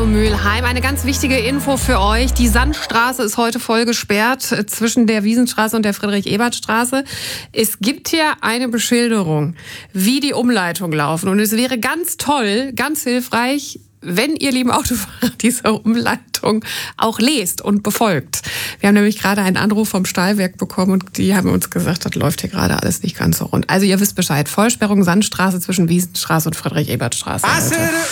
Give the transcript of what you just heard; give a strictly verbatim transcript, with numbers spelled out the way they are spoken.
Radio Mülheim. Eine ganz wichtige Info für euch. Die Sandstraße ist heute voll gesperrt zwischen der Wiesenstraße und der Friedrich-Ebert-Straße. Es gibt hier eine Beschilderung, wie die Umleitungen laufen. Und es wäre ganz toll, ganz hilfreich, wenn ihr, lieben Autofahrer, diese Umleitung auch lest und befolgt. Wir haben nämlich gerade einen Anruf vom Stahlwerk bekommen und die haben uns gesagt, das läuft hier gerade alles nicht ganz so rund. Also ihr wisst Bescheid. Vollsperrung Sandstraße zwischen Wiesenstraße und Friedrich-Ebert-Straße.